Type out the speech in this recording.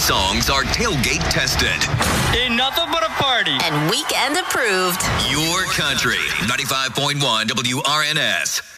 songs are tailgate tested. Ain't nothing but a party. And weekend approved. Your country. 95.1 WRNS.